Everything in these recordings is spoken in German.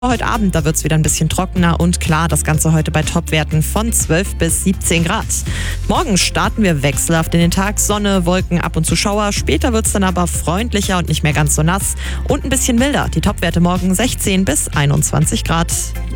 Heute Abend, da wird es wieder ein bisschen trockener und klar, das Ganze heute bei Topwerten von 12 bis 17 Grad. Morgen starten wir wechselhaft in den Tag, Sonne, Wolken, ab und zu Schauer. Später wird es dann aber freundlicher und nicht mehr ganz so nass und ein bisschen milder. Die Topwerte morgen 16 bis 21 Grad.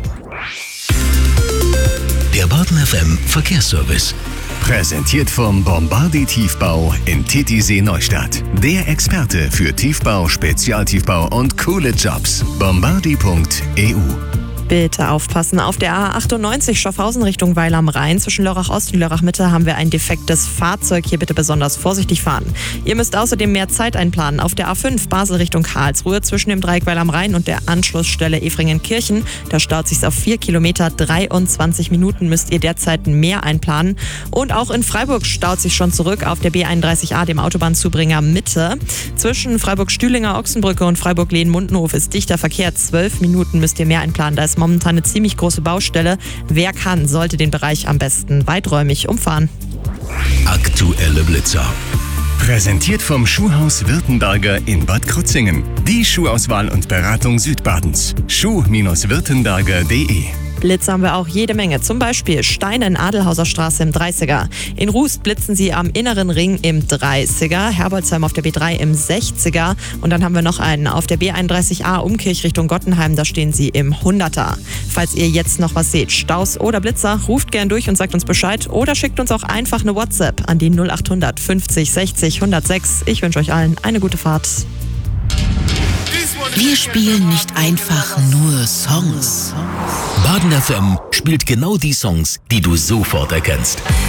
Der Baden FM Verkehrsservice. Präsentiert vom Bombardi Tiefbau in Titisee Neustadt. Der Experte für Tiefbau, Spezialtiefbau und coole Jobs. Bombardi.eu. Bitte aufpassen. Auf der A98 Schaffhausen Richtung Weil am Rhein zwischen Lörrach Ost und Lörrach Mitte haben wir ein defektes Fahrzeug. Hier bitte besonders vorsichtig fahren. Ihr müsst außerdem mehr Zeit einplanen. Auf der A5 Basel Richtung Karlsruhe zwischen dem Dreieck Weil am Rhein und der Anschlussstelle Efringen-Kirchen. Da staut sich auf 4 Kilometer. 23 Minuten müsst ihr derzeit mehr einplanen. Und auch in Freiburg staut sich schon zurück auf der B31A, dem Autobahnzubringer Mitte. Zwischen Freiburg-Stühlinger Ochsenbrücke und Freiburg-Lehn-Mundenhof ist dichter Verkehr. 12 Minuten müsst ihr mehr einplanen. Da ist momentan eine ziemlich große Baustelle. Wer kann, sollte den Bereich am besten weiträumig umfahren. Aktuelle Blitzer. Präsentiert vom Schuhhaus Württemberger in Bad Krozingen. Die Schuhauswahl und Beratung Südbadens. schuh-württemberger.de. Blitze haben wir auch jede Menge. Zum Beispiel Steine in Adelhauser Straße im 30er. In Rust blitzen sie am Inneren Ring im 30er. Herbolzheim auf der B3 im 60er. Und dann haben wir noch einen auf der B31A Umkirch Richtung Gottenheim. Da stehen sie im 100er. Falls ihr jetzt noch was seht, Staus oder Blitzer, ruft gern durch und sagt uns Bescheid. Oder schickt uns auch einfach eine WhatsApp an die 0800 50 60 106. Ich wünsche euch allen eine gute Fahrt. Wir spielen nicht einfach nur Songs. Baden FM spielt genau die Songs, die du sofort erkennst.